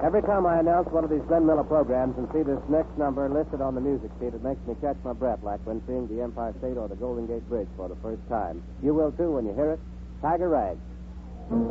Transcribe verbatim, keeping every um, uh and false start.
Every time I announce one of these Glenn Miller programs and see this next number listed on the music sheet, it makes me catch my breath like when seeing the Empire State or the Golden Gate Bridge for the first time. You will, too, when you hear it. Tiger Rag.